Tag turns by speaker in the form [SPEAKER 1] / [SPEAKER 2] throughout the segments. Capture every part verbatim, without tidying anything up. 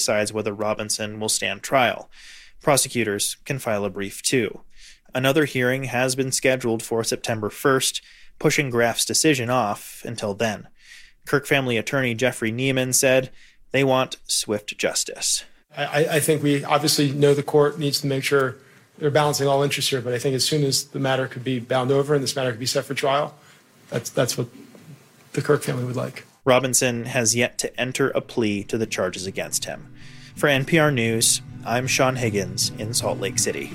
[SPEAKER 1] decides whether Robinson will stand trial. Prosecutors can file a brief too. Another hearing has been scheduled for September first, pushing Graff's decision off until then. Kirk family attorney Jeffrey Neiman said they want swift justice.
[SPEAKER 2] I, I think we obviously know the court needs to make sure they're balancing all interests here, but I think as soon as the matter could be bound over and this matter could be set for trial, that's that's what the Kirk family would like.
[SPEAKER 1] Robinson has yet to enter a plea to the charges against him. For N P R News, I'm Sean Higgins in Salt Lake City.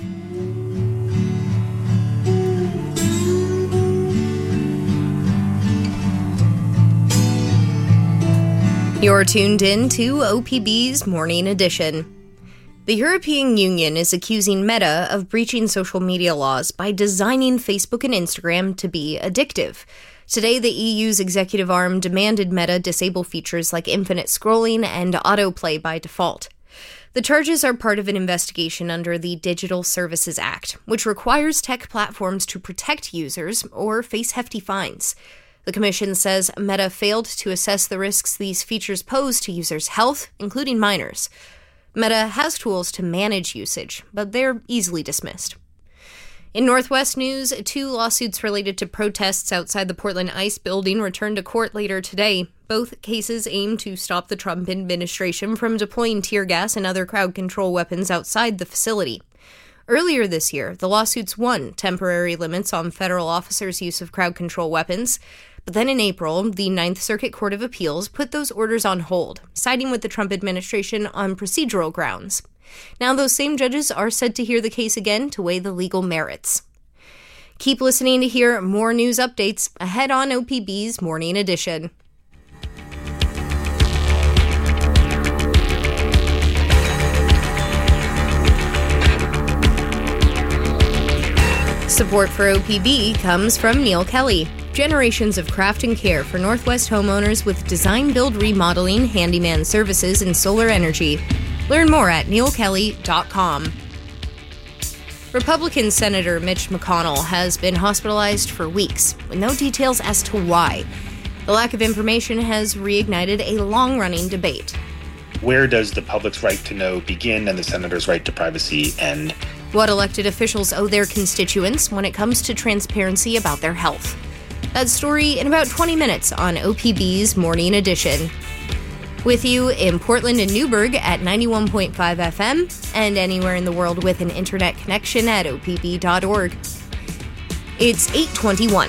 [SPEAKER 3] You're tuned in to O P B's Morning Edition. The European Union is accusing Meta of breaching social media laws by designing Facebook and Instagram to be addictive. Today, the E U's executive arm demanded Meta disable features like infinite scrolling and autoplay by default. The charges are part of an investigation under the Digital Services Act, which requires tech platforms to protect users or face hefty fines. The commission says Meta failed to assess the risks these features pose to users' health, including minors. Meta has tools to manage usage, but they're easily dismissed. In Northwest news, two lawsuits related to protests outside the Portland ICE building returned to court later today. Both cases aim to stop the Trump administration from deploying tear gas and other crowd control weapons outside the facility. Earlier this year, the lawsuits won temporary limits on federal officers' use of crowd control weapons. But then in April, the Ninth Circuit Court of Appeals put those orders on hold, siding with the Trump administration on procedural grounds. Now those same judges are set to hear the case again to weigh the legal merits. Keep listening to hear more news updates ahead on O P B's Morning Edition. Support for O P B comes from Neil Kelly. Generations of craft and care for Northwest homeowners with design, build, remodeling, handyman services, and solar energy. Learn more at neil kelly dot com. Republican Senator Mitch McConnell has been hospitalized for weeks, with no details as to why. The lack of information has reignited a long-running debate.
[SPEAKER 4] Where does the public's right to know begin and the senator's right to privacy end?
[SPEAKER 3] What elected officials owe their constituents when it comes to transparency about their health. That story in about twenty minutes on O P B's Morning Edition. With you in Portland and Newburgh at ninety-one point five F M and anywhere in the world with an internet connection at O P B dot org. It's eight twenty-one.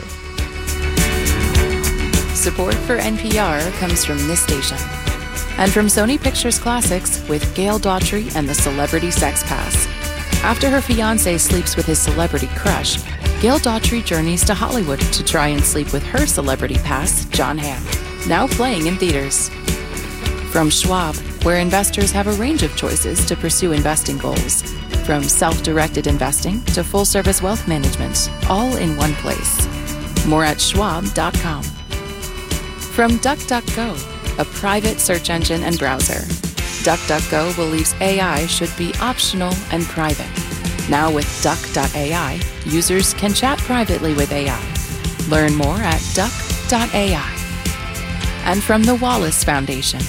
[SPEAKER 5] Support for N P R comes from this station and from Sony Pictures Classics with Gail Daughtry and the Celebrity Sex Pass. After her fiancé sleeps with his celebrity crush, Gail Daughtry journeys to Hollywood to try and sleep with her celebrity pass, John Hamm, now playing in theaters. From Schwab, where investors have a range of choices to pursue investing goals, from self-directed investing to full-service wealth management, all in one place. More at schwab dot com. From DuckDuckGo, a private search engine and browser, DuckDuckGo believes A I should be optional and private. Now with duck dot A I, users can chat privately with A I. Learn more at duck dot A I. And from the Wallace Foundation.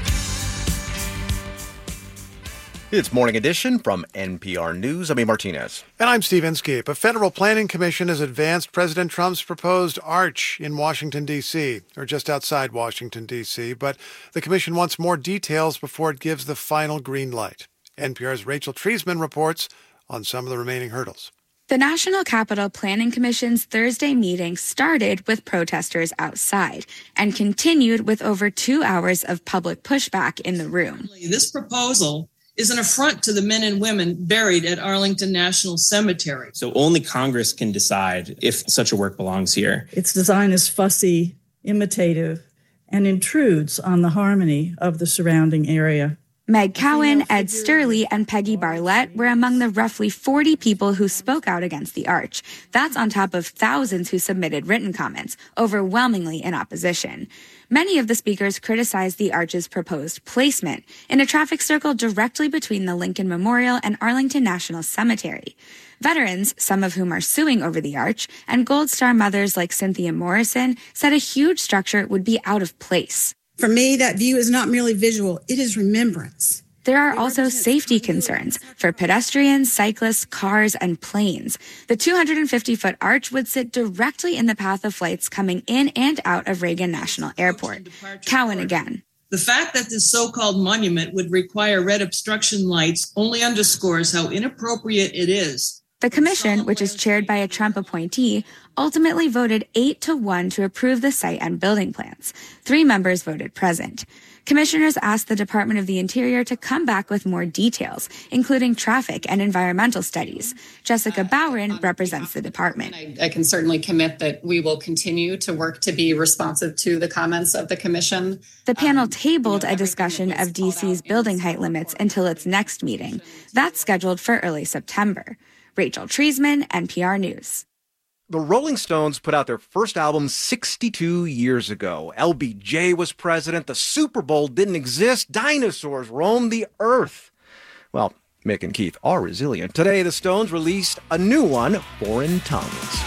[SPEAKER 6] It's Morning Edition from N P R News. I'm A. Martinez.
[SPEAKER 7] And I'm Steve Inskeep. A federal planning commission has advanced President Trump's proposed arch in Washington, D C, or just outside Washington, D C, but the commission wants more details before it gives the final green light. N P R's Rachel Treisman reports on some of the remaining hurdles.
[SPEAKER 8] The National Capital Planning Commission's Thursday meeting started with protesters outside and continued with over two hours of public pushback in the room.
[SPEAKER 9] This proposal is an affront to the men and women buried at Arlington National Cemetery.
[SPEAKER 10] So only Congress can decide if such a work belongs here.
[SPEAKER 11] Its design is fussy, imitative, and intrudes on the harmony of the surrounding area.
[SPEAKER 8] Meg Cowan, Ed Sturley, and Peggy Barlett were among the roughly forty people who spoke out against the arch. That's on top of thousands who submitted written comments, overwhelmingly in opposition. Many of the speakers criticized the arch's proposed placement in a traffic circle directly between the Lincoln Memorial and Arlington National Cemetery. Veterans, some of whom are suing over the arch, and Gold Star mothers like Cynthia Morrison said a huge structure would be out of place.
[SPEAKER 12] For me, that view is not merely visual, it is remembrance.
[SPEAKER 8] There are also safety concerns for pedestrians, cyclists, cars, and planes. The two hundred fifty foot arch would sit directly in the path of flights coming in and out of Reagan National Airport. Cowan again.
[SPEAKER 9] The fact that this so-called monument would require red obstruction lights only underscores how inappropriate it is.
[SPEAKER 8] The commission, which is chaired by a Trump appointee, ultimately voted eight to one to approve the site and building plans. Three members voted present. Commissioners asked the Department of the Interior to come back with more details, including traffic and environmental studies. Jessica Bowen represents the department.
[SPEAKER 12] I, I can certainly commit that we will continue to work to be responsive to the comments of the commission.
[SPEAKER 8] The panel tabled a discussion of D C's building height limits until its next meeting. That's scheduled for early September. Rachel Treisman, N P R News.
[SPEAKER 6] The Rolling Stones put out their first album sixty-two years ago. L B J was president. The Super Bowl didn't exist. Dinosaurs roamed the earth. Well, Mick and Keith are resilient. Today, the Stones released a new one, Foreign Tongues.